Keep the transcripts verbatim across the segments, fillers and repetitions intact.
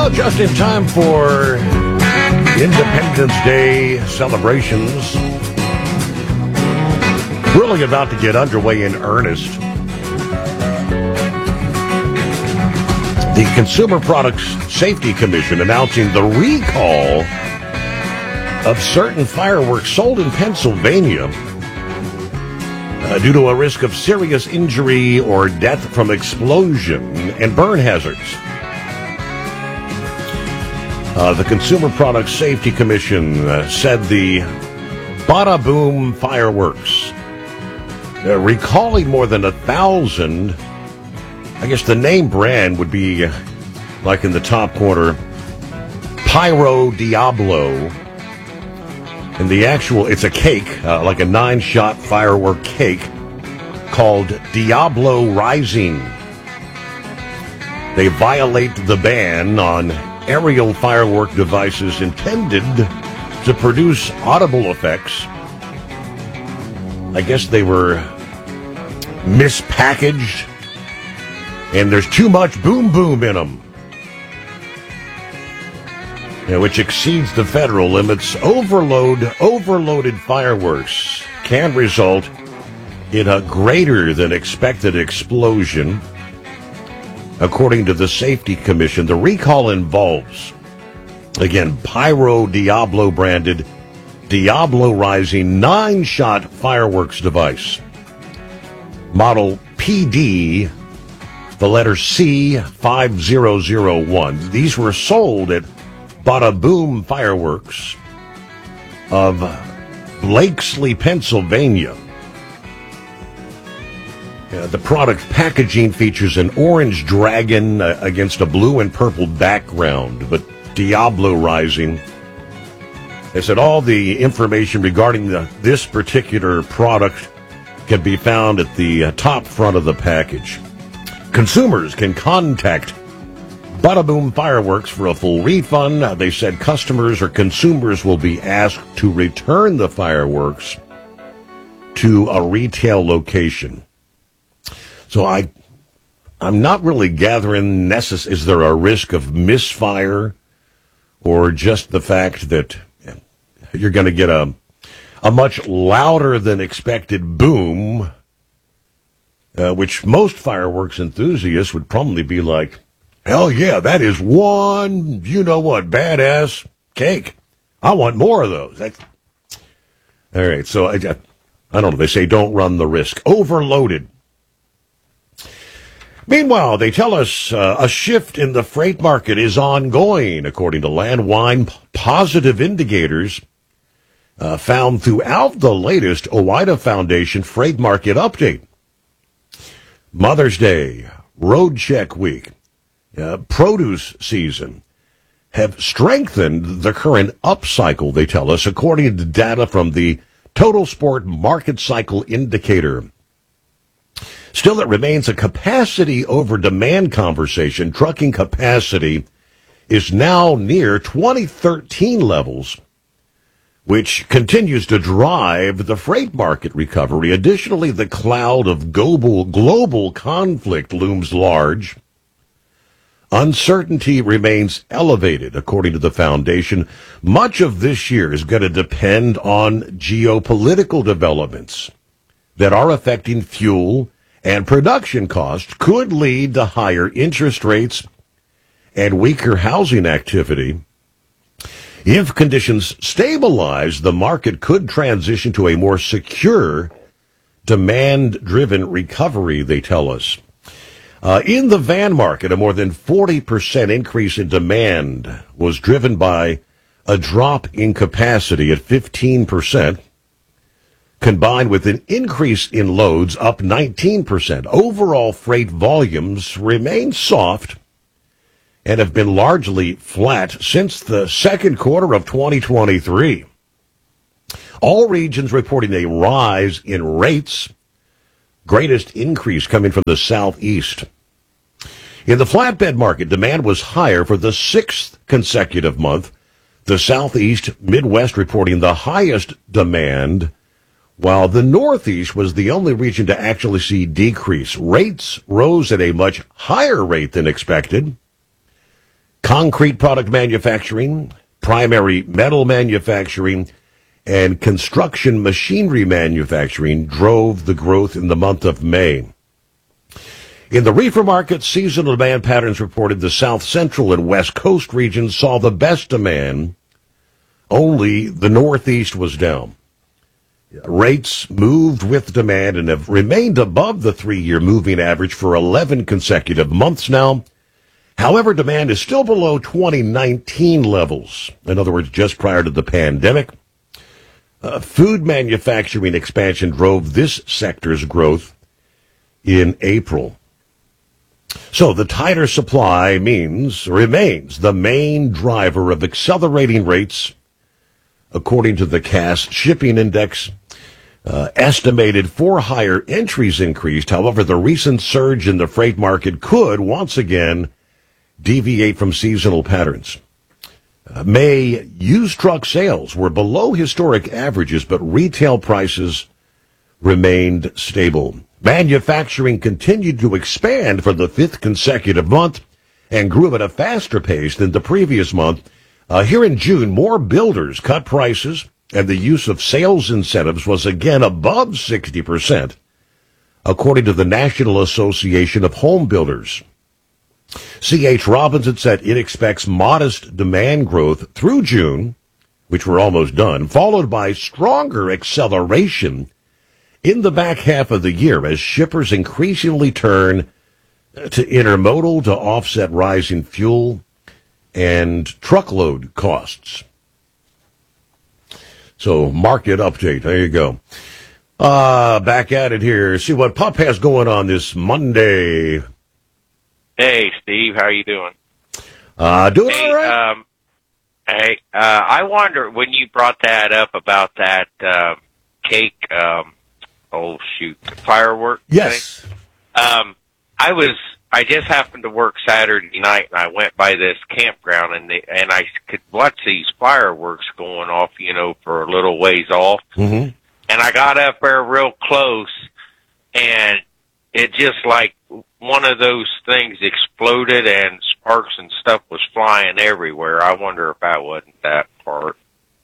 Well, just in time for Independence Day celebrations. Really about to get underway in earnest. The Consumer Products Safety Commission announcing the recall of certain fireworks sold in Pennsylvania uh, due to a risk of serious injury or death from explosion and burn hazards. Uh, the Consumer Products Safety Commission uh, said the Bada Boom fireworks, uh, recalling more than a thousand. I guess the name brand would be, uh, like in the top corner, Pyro Diablo. And the actual, it's a cake, uh, like a nine-shot firework cake called Diablo Rising. They violate the ban on aerial firework devices intended to produce audible effects. I guess they were mispackaged, and there's too much boom boom in them, yeah, which exceeds the federal limits. Overload, overloaded fireworks can result in a greater than expected explosion. According to the Safety Commission, the recall involves, again, Pyro Diablo branded Diablo Rising nine-shot fireworks device. Model P D, the letter C five zero zero one. These were sold at Bada Boom Fireworks of Blakesley, Pennsylvania. Uh, the product packaging features an orange dragon uh, against a blue and purple background, but Diablo Rising. They said all the information regarding the, this particular product can be found at the uh, top front of the package. Consumers can contact Bada Boom Fireworks for a full refund. Uh, they said customers or consumers will be asked to return the fireworks to a retail location. So I, I'm not really gathering, necess- is there a risk of misfire or just the fact that you're going to get a, a much louder than expected boom, uh, which most fireworks enthusiasts would probably be like, hell yeah, that is one, you know what, badass cake. I want more of those. That's... All right, so I, I don't know, they say don't run the risk. Overloaded. Meanwhile, they tell us uh, a shift in the freight market is ongoing, according to Landwine. Positive indicators uh, found throughout the latest OOIDA Foundation Freight Market Update. Mother's Day, Road Check Week, uh, produce season have strengthened the current upcycle, they tell us, according to data from the Total Sport Market Cycle Indicator. Still, it remains a capacity over demand conversation. Trucking capacity is now near twenty thirteen levels, which continues to drive the freight market recovery. Additionally, the cloud of global, global conflict looms large. Uncertainty remains elevated, according to the foundation. Much of this year is going to depend on geopolitical developments that are affecting fuel and production costs, could lead to higher interest rates and weaker housing activity. If conditions stabilize, the market could transition to a more secure, demand-driven recovery, they tell us. Uh, in the van market, a more than forty percent increase in demand was driven by a drop in capacity at fifteen percent. Combined with an increase in loads up nineteen percent. Overall freight volumes remain soft and have been largely flat since the second quarter of twenty twenty-three. All regions reporting a rise in rates, greatest increase coming from the southeast. In the flatbed market, demand was higher for the sixth consecutive month. The southeast, Midwest reporting the highest demand, while the Northeast was the only region to actually see decrease. Rates rose at a much higher rate than expected. Concrete product manufacturing, primary metal manufacturing, and construction machinery manufacturing drove the growth in the month of May. In the reefer market, seasonal demand patterns reported the South Central and West Coast regions saw the best demand. Only the Northeast was down. Rates moved with demand and have remained above the three-year moving average for eleven consecutive months now. However, demand is still below twenty nineteen levels. In other words, just prior to the pandemic. Uh, food manufacturing expansion drove this sector's growth in April. So the tighter supply means, remains, the main driver of accelerating rates. According to the Cass Shipping Index, uh, estimated for higher entries increased. However, the recent surge in the freight market could once again deviate from seasonal patterns. Uh, May used truck sales were below historic averages, but retail prices remained stable. Manufacturing continued to expand for the fifth consecutive month and grew at a faster pace than the previous month. Uh, here in June, more builders cut prices, and the use of sales incentives was again above sixty percent, according to the National Association of Home Builders. C H. Robinson said it expects modest demand growth through June, which we're almost done, followed by stronger acceleration in the back half of the year as shippers increasingly turn to intermodal to offset rising fuel and truckload costs. So, market update. There you go. Uh, back at it here. See what Pup has going on this Monday. Hey, Steve. How you doing? Uh, doing hey, all right. Um, hey, uh, I wonder, when you brought that up about that uh, cake, um, oh, shoot, firework Yes. thing, um, I was... I just happened to work Saturday night, and I went by this campground, and they, and I could watch these fireworks going off, you know, for a little ways off. Mm-hmm. And I got up there real close, and it just like one of those things exploded, and sparks and stuff was flying everywhere. I wonder if that wasn't that part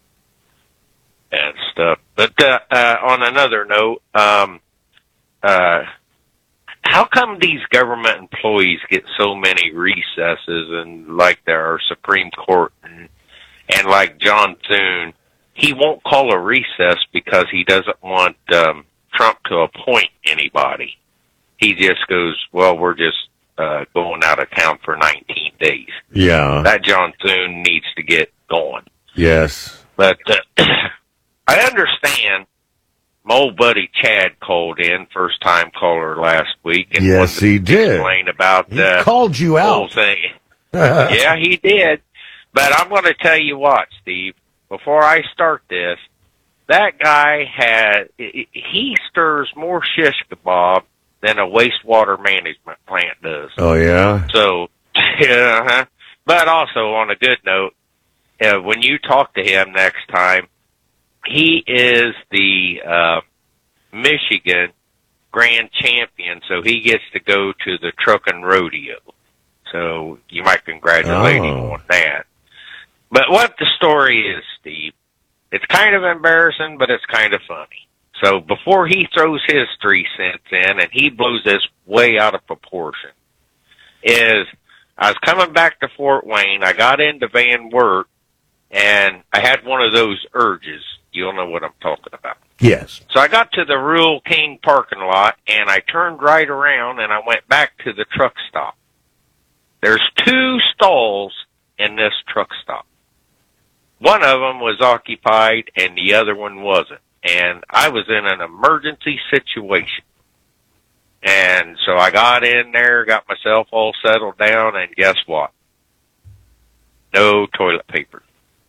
and stuff. But uh, uh, on another note, um, uh. how come these government employees get so many recesses, and like our Supreme Court and, and like John Thune, he won't call a recess because he doesn't want um, Trump to appoint anybody. He just goes, well, we're just uh, going out of town for nineteen days. Yeah. That John Thune needs to get going. Yes. But uh, I understand. My old buddy Chad called in, first time caller last week, and yes, wanted he to did. explain about the he called you whole out. thing. Yeah, he did. But I'm going to tell you what, Steve. Before I start this, that guy had he stirs more shish kebab than a wastewater management plant does. Oh yeah. So, yeah. But also on a good note, uh, when you talk to him next time, he is the uh, Michigan grand champion, so he gets to go to the trucking rodeo. So you might congratulate oh. him on that. But what the story is, Steve, it's kind of embarrassing, but it's kind of funny. So before he throws his three cents in, and he blows this way out of proportion, is I was coming back to Fort Wayne. I got into Van Wert, and I had one of those urges. You'll know what I'm talking about. Yes. So I got to the Rural King parking lot, and I turned right around, and I went back to the truck stop. There's two stalls in this truck stop. One of them was occupied, and the other one wasn't. And I was in an emergency situation. And so I got in there, got myself all settled down, and guess what? No toilet paper.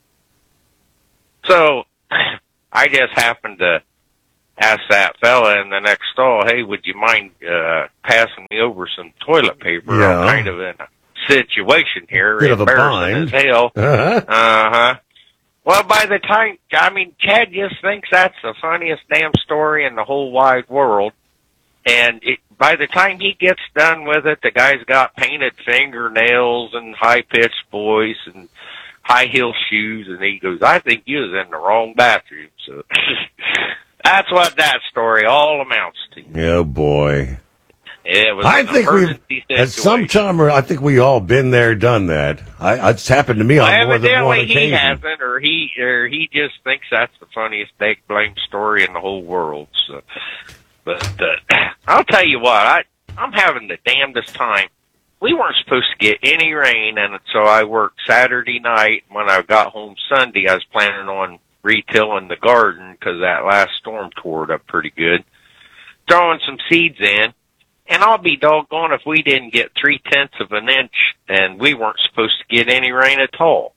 So I just happened to ask that fella in the next stall, hey, would you mind uh, passing me over some toilet paper? Yeah. I'm kind of in a situation here, Bit of a embarrassing bind. as hell. Uh-huh. Uh-huh. Well, by the time, I mean, Chad just thinks that's the funniest damn story in the whole wide world. And it, by the time he gets done with it, the guy's got painted fingernails and high-pitched voice and high-heel shoes, and he goes, I think you was in the wrong bathroom. So that's what that story all amounts to. Oh, boy. It was I an think we've, emergency at some situation. time, or I think we all been there, done that. I, it's happened to me on Well, more than one evidently he occasion. hasn't, or he, or he just thinks that's the funniest big blame story in the whole world. So, but uh, I'll tell you what, I I'm having the damnedest time. We weren't supposed to get any rain, and so I worked Saturday night. When I got home Sunday, I was planning on retilling the garden because that last storm tore it up pretty good. Throwing some seeds in. And I'll be doggone if we didn't get three-tenths of an inch, and we weren't supposed to get any rain at all.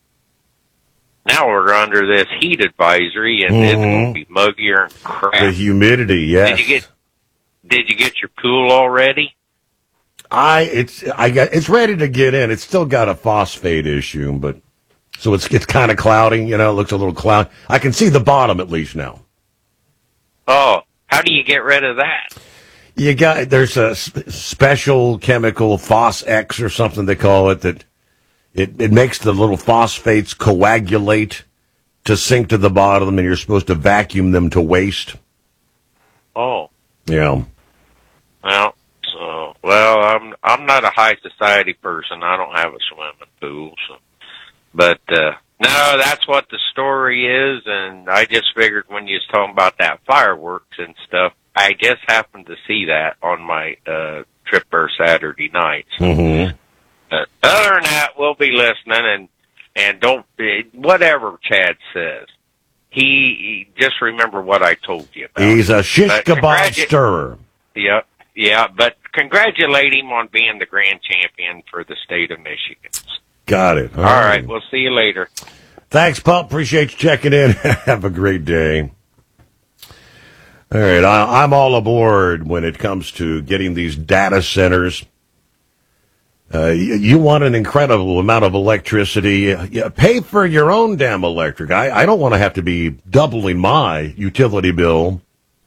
Now we're under this heat advisory, and it's going to be muggier and crap. The humidity, yes. Did you get Did you get your pool already? I it's I got it's ready to get in. It's still got a phosphate issue, but so it's it's kind of cloudy. You know, it looks a little cloud. I can see the bottom at least now. Oh, how do you get rid of that? You got there's a sp- special chemical, Phos-X or something they call it, that it, it makes the little phosphates coagulate to sink to the bottom, and you're supposed to vacuum them to waste. Oh, Yeah. well, so well, I'm I'm not a high society person. I don't have a swimming pool, so but uh, no, that's what the story is, and I just figured when you was talking about that fireworks and stuff. I just happened to see that on my uh, trip there Saturday night. So, Mm-hmm. uh, other than that, we'll be listening and and don't whatever Chad says. He, he just remember what I told you about. He's a shish But kebab congratu- stirrer. Yeah, yeah, but congratulate him on being the grand champion for the state of Michigan. Got it. All right, we'll see you later. Thanks, Pup. Appreciate you checking in. Have a great day. All right, I, I'm all aboard when it comes to getting these data centers. Uh, you, you want an incredible amount of electricity. Uh, yeah, pay for your own damn electric. I, I don't want to have to be doubling my utility bill.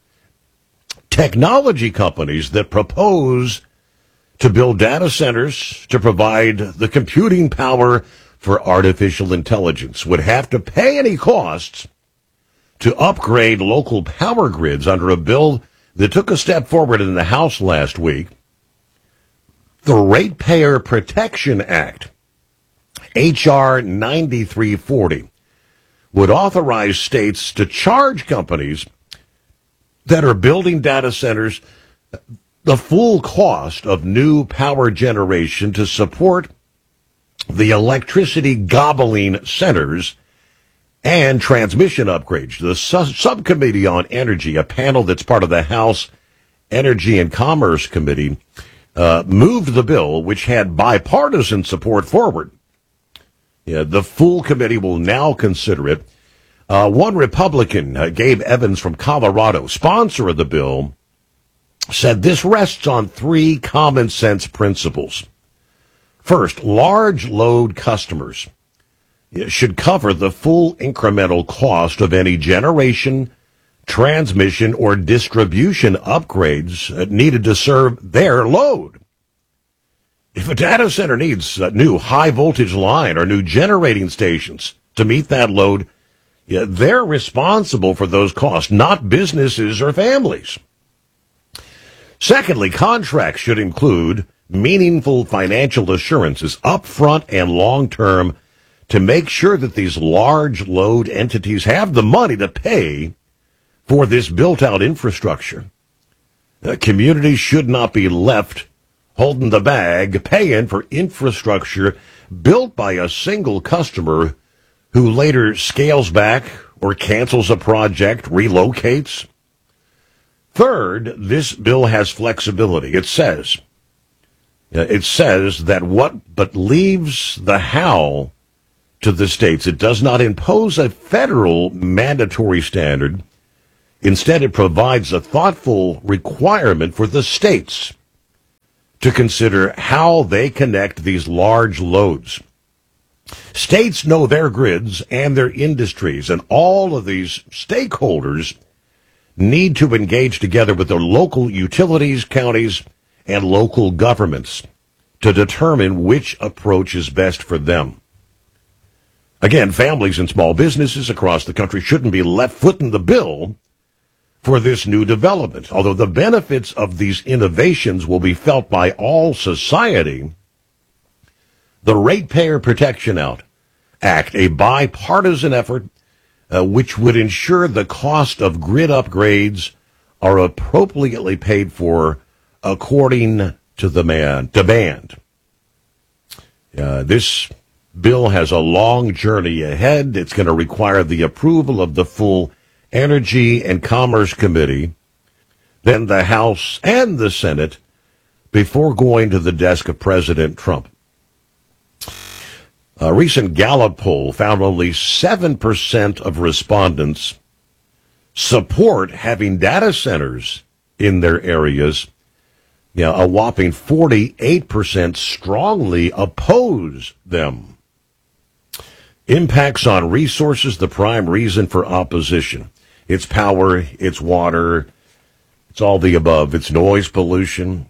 Technology companies that propose to build data centers to provide the computing power for artificial intelligence would have to pay any costs to upgrade local power grids under a bill that took a step forward in the House last week. The Ratepayer Protection Act, H R ninety-three forty, would authorize states to charge companies that are building data centers the full cost of new power generation to support the electricity gobbling centers and transmission upgrades. The su- Subcommittee on Energy, a panel that's part of the House Energy and Commerce Committee, uh, moved the bill, which had bipartisan support, forward. Yeah, the full committee will now consider it. Uh, one Republican, uh, Gabe Evans from Colorado, sponsor of the bill, said this rests on three common sense principles. First, large load customers should cover the full incremental cost of any generation, transmission, or distribution upgrades needed to serve their load. If a data center needs a new high-voltage line or new generating stations to meet that load, yeah, they're responsible for those costs, not businesses or families. Secondly, contracts should include meaningful financial assurances upfront and long-term to make sure that these large load entities have the money to pay for this built-out infrastructure. Uh, communities should not be left holding the bag, paying for infrastructure built by a single customer who later scales back or cancels a project, relocates. Third, this bill has flexibility. It says, it says that what but leaves the how to the states. It does not impose a federal mandatory standard. Instead, it provides a thoughtful requirement for the states to consider how they connect these large loads. States know their grids and their industries, and all of these stakeholders need to engage together with their local utilities, counties, and local governments to determine which approach is best for them. Again, families and small businesses across the country shouldn't be left footing the bill for this new development. Although the benefits of these innovations will be felt by all society, the Ratepayer Protection Act, a bipartisan effort uh, which would ensure the cost of grid upgrades are appropriately paid for according to the man, demand. Uh, this bill has a long journey ahead. It's going to require the approval of the full Energy and Commerce Committee, then the House and the Senate, before going to the desk of President Trump. A recent Gallup poll found only seven percent of respondents support having data centers in their areas. Yeah, a whopping forty-eight percent strongly oppose them. Impacts on resources, the prime reason for opposition. It's power, it's water, it's all the above. It's noise pollution.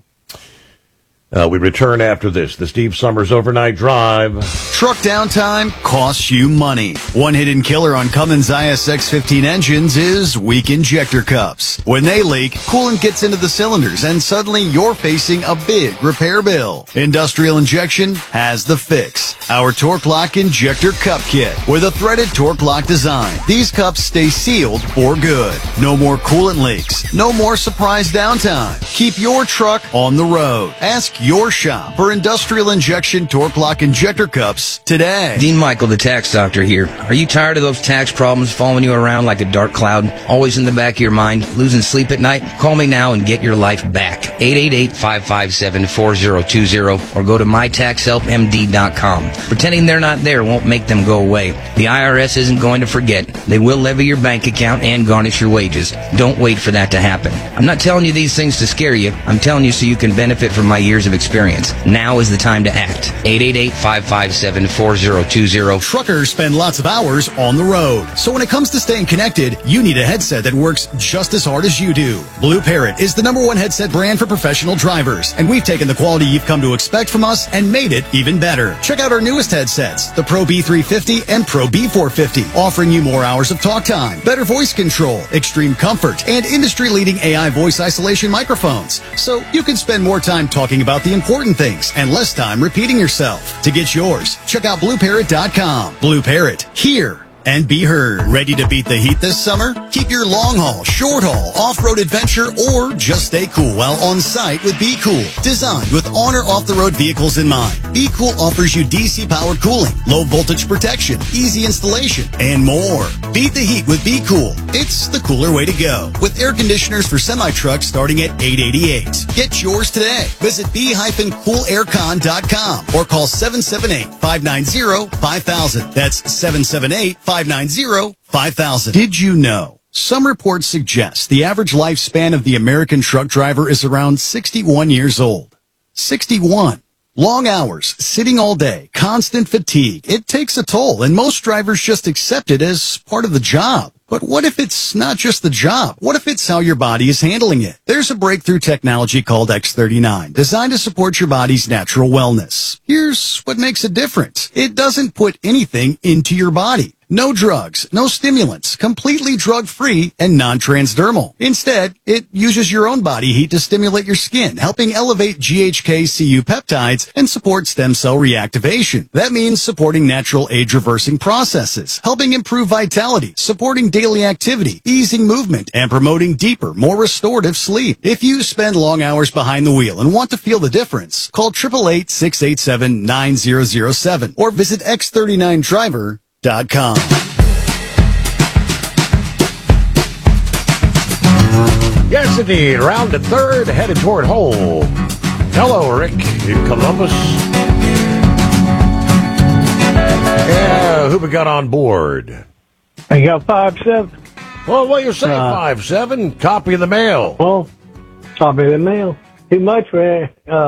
Uh, we return after this. The Steve Summers Overnight Drive. Truck downtime costs you money. One hidden killer on Cummins I S X fifteen engines is weak injector cups. When they leak, coolant gets into the cylinders and suddenly you're facing a big repair bill. Industrial Injection has the fix. Our Torque Lock Injector Cup Kit with a threaded Torque Lock design. These cups stay sealed for good. No more coolant leaks. No more surprise downtime. Keep your truck on the road. Ask your shop for Industrial Injection Torque Lock Injector Cups today. Dean Michael, the tax doctor here. Are you tired of those tax problems following you around like a dark cloud, always in the back of your mind, losing sleep at night? Call me now and get your life back. eight eight eight, five five seven, four zero two zero or go to my tax help m d dot com. Pretending they're not there won't make them go away. The I R S isn't going to forget. They will levy your bank account and garnish your wages. Don't wait for that to happen. I'm not telling you these things to scare you. I'm telling you so you can benefit from my years of experience. Now is the time to act. eight eight eight, five five seven, four zero two zero. Truckers spend lots of hours on the road. So when it comes to staying connected, you need a headset that works just as hard as you do. Blue Parrot is the number one headset brand for professional drivers, and we've taken the quality you've come to expect from us and made it even better. Check out our newest headsets, the Pro B three fifty and Pro B four fifty, offering you more hours of talk time, better voice control, extreme comfort, and industry-leading A I voice isolation microphones. So you can spend more time talking about the important things and less time repeating yourself. To get yours, check out blue parrot dot com. Blue Parrot, hear and be heard. Ready to beat the heat this summer? Keep your long haul, short haul, off-road adventure, or just stay cool while on site with Be Cool. Designed with on or off-the-road vehicles in mind, Be Cool offers you D C-powered cooling, low voltage protection, easy installation, and more. Beat the heat with Be Cool. It's the cooler way to go. With air conditioners for semi-trucks starting at eight hundred eighty-eight dollars. Get yours today. Visit be cool air con dot com or call seven seven eight, five nine zero, five thousand. That's seven seven eight, five nine zero, five thousand. Did you know? Some reports suggest the average lifespan of the American truck driver is around sixty-one years old. sixty-one. Long hours, sitting all day, constant fatigue. It takes a toll, and most drivers just accept it as part of the job. But what if it's not just the job? What if it's how your body is handling it? There's a breakthrough technology called X thirty-nine, designed to support your body's natural wellness. Here's what makes it different. It doesn't put anything into your body. No drugs, no stimulants, completely drug-free and non-transdermal. Instead, it uses your own body heat to stimulate your skin, helping elevate G H K C U peptides and support stem cell reactivation. That means supporting natural age-reversing processes, helping improve vitality, supporting daily activity, easing movement, and promoting deeper, more restorative sleep. If you spend long hours behind the wheel and want to feel the difference, call eight eight eight, six eight seven, nine zero zero seven or visit x thirty-nine driver dot com. Yes, indeed. Round to third, headed toward home. Hello, Rick in Columbus. Yeah, who we got on board? I got five seven. Well, what do you say, Uh, five seven? Copy of the mail. Well, copy of the mail. Too much, Ray. Uh,